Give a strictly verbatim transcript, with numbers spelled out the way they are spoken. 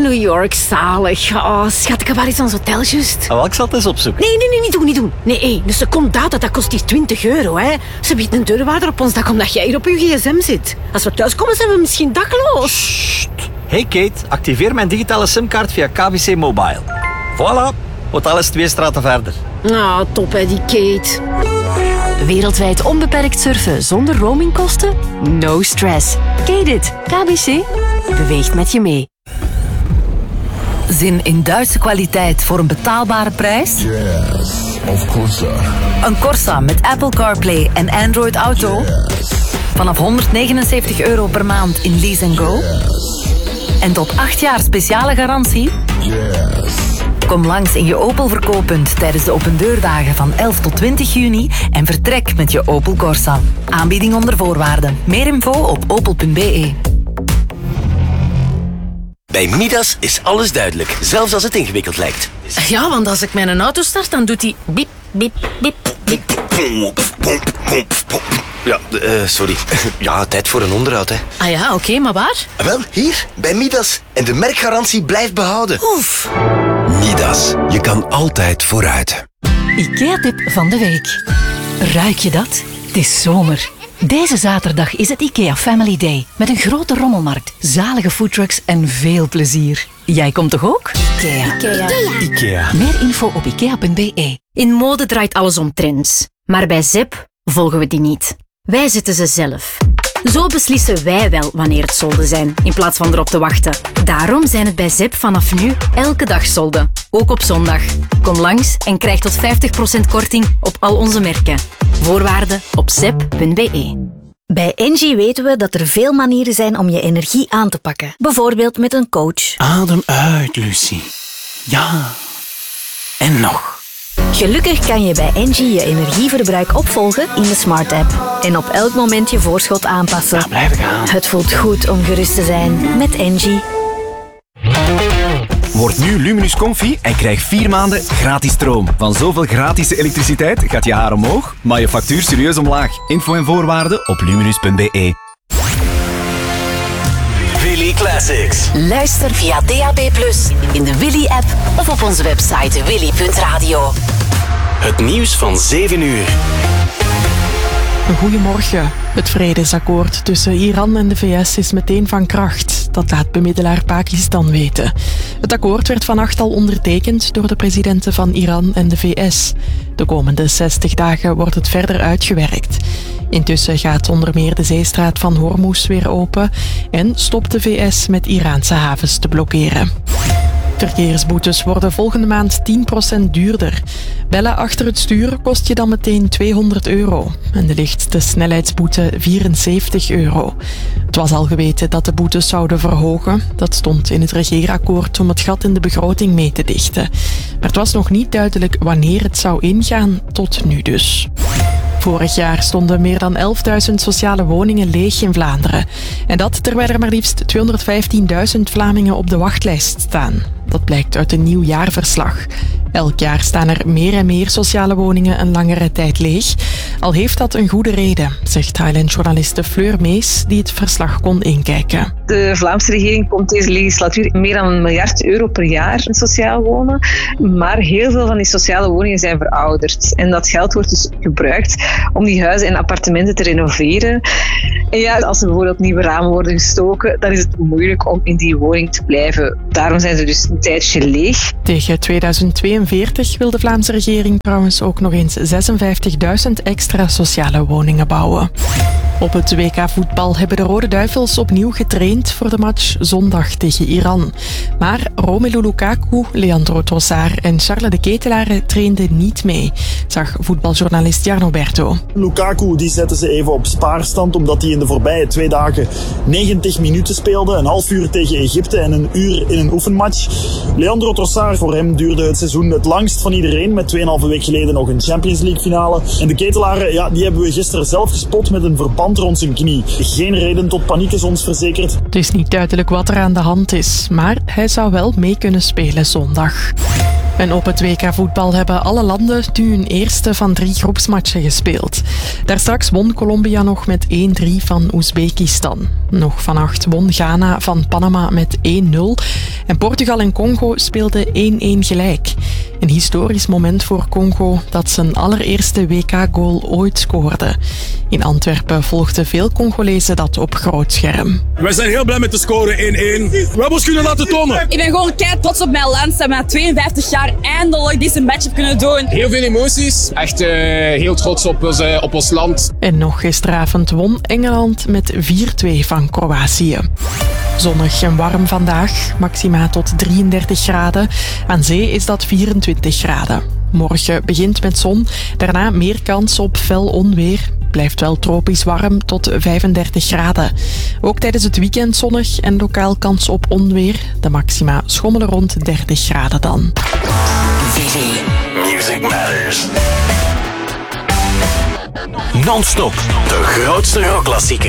New York, zalig. Oh, schat, ik heb waar iets aan ons hotel, juist. Oh, ik zal het eens opzoeken. Nee, nee, nee, niet doen, niet doen. Nee, hey, dus ze komt uit, dat kost hier twintig euro, hè. Ze biedt een deurwaarder op ons dak omdat jij hier op je gsm zit. Als we thuiskomen, zijn we misschien dakloos. Sst. Hey Kate, activeer mijn digitale simkaart via K B C Mobile. Voilà, hotel is twee straten verder. Ah, top, hè, die Kate. Wereldwijd onbeperkt surfen zonder roamingkosten? No stress. Kate it. K B C beweegt met je mee. Zin in Duitse kwaliteit voor een betaalbare prijs? Yes, of course. Een Corsa met Apple CarPlay en Android Auto? Yes. Vanaf honderdnegenenzeventig euro per maand in Lease and Go? Yes. En tot acht jaar speciale garantie? Yes. Kom langs in je Opel verkooppunt tijdens de opendeurdagen van elf tot twintig juni en vertrek met je Opel Corsa. Aanbieding onder voorwaarden. Meer info op opel punt b e. Bij Midas is alles duidelijk, zelfs als het ingewikkeld lijkt. Ja, want als ik mijn auto start, dan doet hij biep, biep, biep, biep. Ja, uh, sorry. Ja, tijd voor een onderhoud, hè. Ah ja, oké, okay, maar waar? Wel, hier, bij Midas. En de merkgarantie blijft behouden. Oef. Midas, je kan altijd vooruit. IKEA-tip van de week. Ruik je dat? Het is zomer. Deze zaterdag is het IKEA Family Day. Met een grote rommelmarkt, zalige foodtrucks en veel plezier. Jij komt toch ook? IKEA. Ikea. IKEA. Meer info op ikea punt b e. In mode draait alles om trends. Maar bij Zep volgen we die niet. Wij zetten ze zelf. Zo beslissen wij wel wanneer het solden zijn, in plaats van erop te wachten. Daarom zijn het bij Zep vanaf nu elke dag solden. Ook op zondag. Kom langs en krijg tot vijftig procent korting op al onze merken. Voorwaarden op zep punt b e. Bij Engie weten we dat er veel manieren zijn om je energie aan te pakken. Bijvoorbeeld met een coach. Adem uit, Lucie. Ja. En nog. Gelukkig kan je bij Engie je energieverbruik opvolgen in de Smart app. En op elk moment je voorschot aanpassen. Ja, blijven gaan. Het voelt goed om gerust te zijn met Engie. Word nu Luminus Comfy en krijg vier maanden gratis stroom. Van zoveel gratis elektriciteit gaat je haar omhoog, maar je factuur serieus omlaag. Info en voorwaarden op luminus punt b e. Willy Classics. Luister via D A B plus, in de Willy-app of op onze website willy punt radio. Het nieuws van zeven uur. Goedemorgen. Het vredesakkoord tussen Iran en de V S is meteen van kracht. Dat laat bemiddelaar Pakistan weten. Het akkoord werd vannacht al ondertekend door de presidenten van Iran en de V S. De komende zestig dagen wordt het verder uitgewerkt. Intussen gaat onder meer de zeestraat van Hormuz weer open en stopt de V S met Iraanse havens te blokkeren. Verkeersboetes worden volgende maand tien procent duurder. Bellen achter het stuur kost je dan meteen tweehonderd euro. En de lichtste snelheidsboete vierenzeventig euro. Het was al geweten dat de boetes zouden verhogen. Dat stond in het regeerakkoord om het gat in de begroting mee te dichten. Maar het was nog niet duidelijk wanneer het zou ingaan, tot nu dus. Vorig jaar stonden meer dan elfduizend sociale woningen leeg in Vlaanderen. En dat terwijl er maar liefst tweehonderdvijftienduizend Vlamingen op de wachtlijst staan. Dat blijkt uit een nieuw jaarverslag. Elk jaar staan er meer en meer sociale woningen een langere tijd leeg. Al heeft dat een goede reden, zegt Highland-journaliste Fleur Mees, die het verslag kon inkijken. De Vlaamse regering komt deze legislatuur meer dan een miljard euro per jaar in sociaal wonen. Maar heel veel van die sociale woningen zijn verouderd. En dat geld wordt dus gebruikt om die huizen en appartementen te renoveren. En ja, als er bijvoorbeeld nieuwe ramen worden gestoken, dan is het moeilijk om in die woning te blijven. Daarom zijn ze dus een tijdje leeg. Tegen tweeduizend tweeënveertig wil de Vlaamse regering trouwens ook nog eens zesenvijftigduizend extra sociale woningen bouwen. Op het W K voetbal hebben de Rode Duivels opnieuw getraind voor de match zondag tegen Iran. Maar Romelu Lukaku, Leandro Trossard en Charles de Ketelaere trainden niet mee, zag voetbaljournalist Jarno Berto. Lukaku die zetten ze even op spaarstand omdat hij in de voorbije twee dagen negentig minuten speelde. Een half uur tegen Egypte en een uur in een oefenmatch. Leandro Trossard, voor hem duurde het seizoen het langst van iedereen. Met tweeënhalve week geleden nog een Champions League finale. En de Ketelaere, ja, die hebben we gisteren zelf gespot met een verband rond zijn knie. Geen reden tot paniek is ons verzekerd. Het is niet duidelijk wat er aan de hand is, maar hij zou wel mee kunnen spelen zondag. En op het W K voetbal hebben alle landen nu hun eerste van drie groepsmatchen gespeeld. Daarstraks won Colombia nog met één drie van Oezbekistan. Nog vannacht won Ghana van Panama met één nul. En Portugal en Congo speelden één één gelijk. Een historisch moment voor Congo dat zijn allereerste W K-goal ooit scoorde. In Antwerpen volgden veel Congolezen dat op groot scherm. Wij zijn heel blij met de score één één. We hebben ons kunnen laten tonen. Ik ben gewoon kei trots op mijn land. Dat we na tweeënvijftig jaar eindelijk deze match kunnen doen. Heel veel emoties. Echt uh, heel trots op ons, uh, op ons land. En nog gisteravond won Engeland met vier twee van Kroatië. Zonnig en warm vandaag, maxima tot drieëndertig graden. Aan zee is dat vierentwintig graden. Morgen begint met zon, daarna meer kans op fel onweer. Blijft wel tropisch warm tot vijfendertig graden. Ook tijdens het weekend zonnig en lokaal kans op onweer. De maxima schommelen rond dertig graden dan. Music Matters. Non-stop, de grootste rockklassieker.